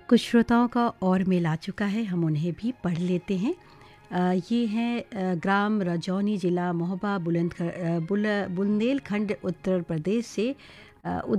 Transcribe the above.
कुछ श्रोताओं का और मेल आ चुका है, हम उन्हें भी पढ़ लेते हैं। ये हैं ग्राम रजौनी, ज़िला महोबा, बुंदेलखंड, उत्तर प्रदेश से।